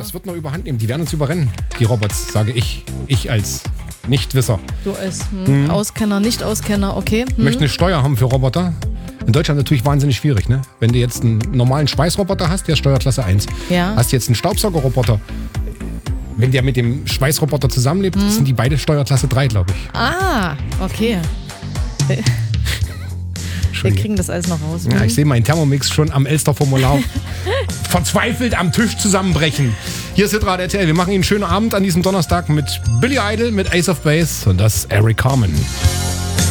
Das wird noch überhand nehmen. Die werden uns überrennen, die Robots, sage ich. Ich als Nichtwisser. Du als Auskenner, Nicht-Auskenner, okay. Möchte eine Steuer haben für Roboter. In Deutschland natürlich wahnsinnig schwierig, ne? Wenn du jetzt einen normalen Schweißroboter hast, der ist Steuerklasse 1. Ja. Hast du jetzt einen Staubsaugerroboter, wenn der mit dem Schweißroboter zusammenlebt, sind die beide Steuerklasse 3, glaube ich. Ah, okay. Wir kriegen das alles noch raus. Ja, ich sehe meinen Thermomix schon am Elster-Formular verzweifelt am Tisch zusammenbrechen. Hier ist Hitradio RTL. Wir machen Ihnen einen schönen Abend an diesem Donnerstag mit Billy Idol, mit Ace of Base und das Eric Carmen.